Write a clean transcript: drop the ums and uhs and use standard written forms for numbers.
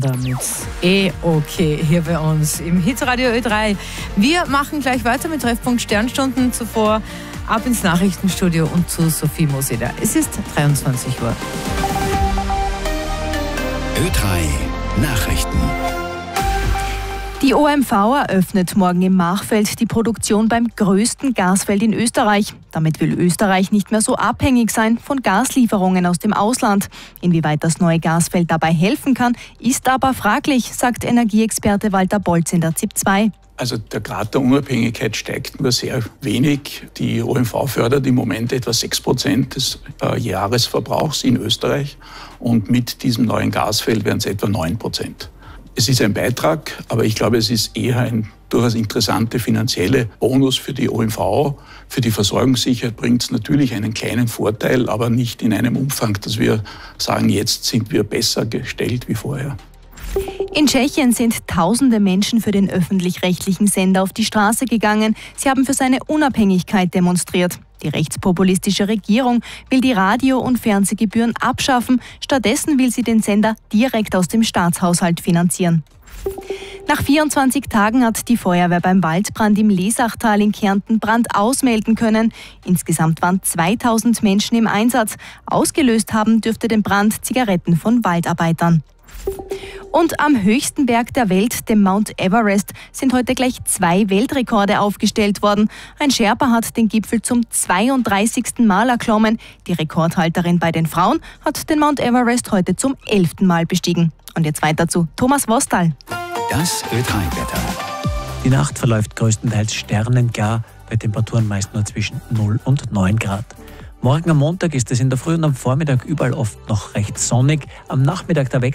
Damit okay hier bei uns im Hitradio Ö3. Wir machen gleich weiter mit Treffpunkt Sternstunden. Zuvor ab ins Nachrichtenstudio und zu Sophie Moseder. Es ist 23 Uhr. Ö3 Nachrichten. Die OMV eröffnet morgen im Machfeld die Produktion beim größten Gasfeld in Österreich. Damit will Österreich nicht mehr so abhängig sein von Gaslieferungen aus dem Ausland. Inwieweit das neue Gasfeld dabei helfen kann, ist aber fraglich, sagt Energieexperte Walter Bolz in der ZIP 2. Also der Grad der Unabhängigkeit steigt nur sehr wenig. Die OMV fördert im Moment etwa 6% des Jahresverbrauchs in Österreich und mit diesem neuen Gasfeld werden es etwa 9%. Es ist ein Beitrag, aber ich glaube, es ist eher ein durchaus interessante finanzielle Bonus für die OMV. Für die Versorgungssicherheit bringt es natürlich einen kleinen Vorteil, aber nicht in einem Umfang, dass wir sagen, jetzt sind wir besser gestellt wie vorher. In Tschechien sind tausende Menschen für den öffentlich-rechtlichen Sender auf die Straße gegangen. Sie haben für seine Unabhängigkeit demonstriert. Die rechtspopulistische Regierung will die Radio- und Fernsehgebühren abschaffen. Stattdessen will sie den Sender direkt aus dem Staatshaushalt finanzieren. Nach 24 Tagen hat die Feuerwehr beim Waldbrand im Lesachtal in Kärnten Brand ausmelden können. Insgesamt waren 2000 Menschen im Einsatz. Ausgelöst haben dürfte den Brand Zigaretten von Waldarbeitern. Und am höchsten Berg der Welt, dem Mount Everest, sind heute gleich 2 Weltrekorde aufgestellt worden. Ein Sherpa hat den Gipfel zum 32. Mal erklommen. Die Rekordhalterin bei den Frauen hat den Mount Everest heute zum 11. Mal bestiegen. Und jetzt weiter zu Thomas Wostal. Das Ö3-Wetter. Die Nacht verläuft größtenteils sternenklar, bei Temperaturen meist nur zwischen 0 und 9 Grad. Morgen am Montag ist es in der Früh und am Vormittag überall oft noch recht sonnig. Am Nachmittag der Wechsel